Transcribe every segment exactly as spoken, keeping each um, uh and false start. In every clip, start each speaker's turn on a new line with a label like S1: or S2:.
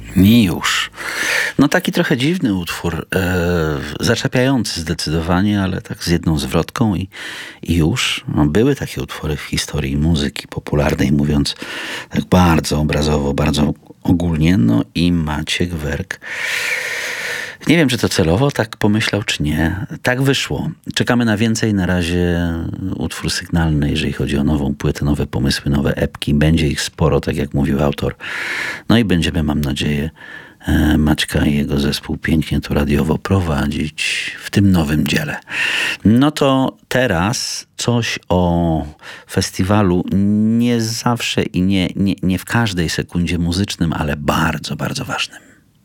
S1: Mi już. No taki trochę dziwny utwór, e, zaczepiający zdecydowanie, ale tak z jedną zwrotką i, i już. No, były takie utwory w historii muzyki popularnej, mówiąc tak bardzo obrazowo, bardzo ogólnie. No i Maciek Werk. Nie wiem, czy to celowo tak pomyślał, czy nie. Tak wyszło. Czekamy na więcej. Na razie utwór sygnalny, jeżeli chodzi o nową płytę, nowe pomysły, nowe epki. Będzie ich sporo, tak jak mówił autor. No i będziemy, mam nadzieję, Maćka i jego zespół pięknie to radiowo prowadzić w tym nowym dziele. No to teraz coś o festiwalu nie zawsze i nie, nie, nie w każdej sekundzie muzycznym, ale bardzo, bardzo ważnym.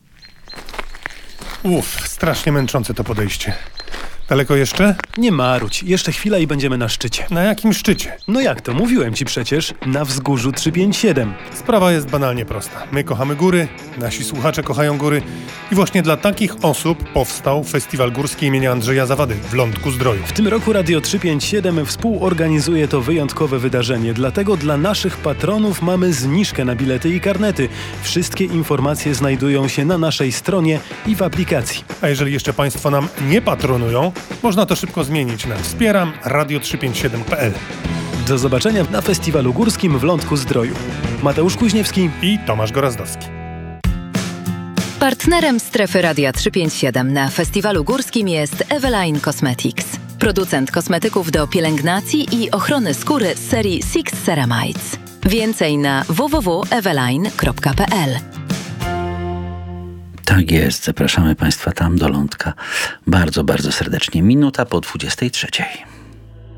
S2: Uff, strasznie męczące to podejście. Daleko jeszcze?
S3: Nie marudź, jeszcze chwila i będziemy na szczycie.
S2: Na jakim szczycie?
S3: No jak to? Mówiłem ci przecież, na wzgórzu trzysta pięćdziesiąt siedem.
S2: Sprawa jest banalnie prosta. My kochamy góry, nasi słuchacze kochają góry i właśnie dla takich osób powstał Festiwal Górski imienia Andrzeja Zawady w Lądku-Zdroju.
S3: W tym roku Radio trzysta pięćdziesiąt siedem współorganizuje to wyjątkowe wydarzenie, dlatego dla naszych patronów mamy zniżkę na bilety i karnety. Wszystkie informacje znajdują się na naszej stronie i w aplikacji.
S2: A jeżeli jeszcze Państwo nam nie patronują, można to szybko zmienić na wspieram radio trzysta pięćdziesiąt siedem kropka p l.
S3: Do zobaczenia na Festiwalu Górskim w Lądku-Zdroju. Mateusz Kuźniewski
S2: i Tomasz Gorazdowski.
S4: Partnerem strefy Radia trzysta pięćdziesiąt siedem na Festiwalu Górskim jest Eveline Cosmetics. Producent kosmetyków do pielęgnacji i ochrony skóry z serii Six Ceramides. Więcej na w w w kropka eveline kropka p l.
S1: Tak jest, zapraszamy Państwa tam do Lądka bardzo, bardzo serdecznie. Minuta po dwudziestej trzeciej.